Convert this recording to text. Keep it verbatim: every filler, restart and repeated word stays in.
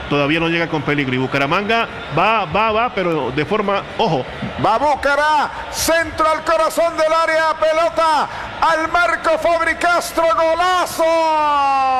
todavía no llega con peligro. Y Bucaramanga va, va, va, pero de forma, ojo. Va Bucará, centro al corazón del área, pelota al Marco Fabri Castro, golazo.